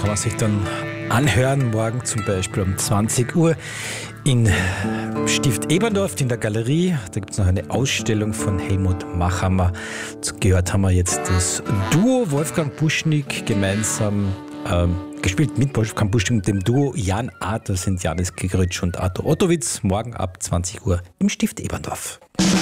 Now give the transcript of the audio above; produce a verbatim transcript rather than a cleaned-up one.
kann man sich dann anhören, morgen zum Beispiel um zwanzig Uhr in Stift Eberndorf in der Galerie. Da gibt es noch eine Ausstellung von Helmut Machhammer. Gehört haben wir jetzt das Duo Wolfgang Buschnick gemeinsam ähm, gespielt mit Wolfgang Buschnick und dem Duo Jan Art. Das sind Janis Gegritsch und Arthur Ottowitz. Morgen ab zwanzig Uhr im Stift Eberndorf.